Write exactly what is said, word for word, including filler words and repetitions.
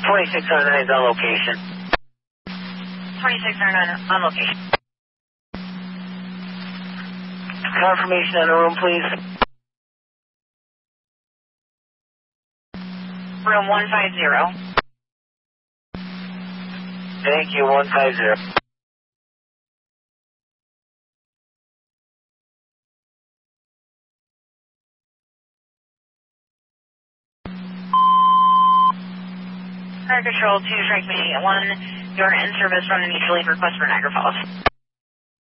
twenty-six oh nine is on location. twenty-six oh nine on location. Confirmation on the room, please. Room one five zero. Thank you, one five zero. Fire Control two, Strike Me one. You're in service from the mutual aid request for Niagara Falls.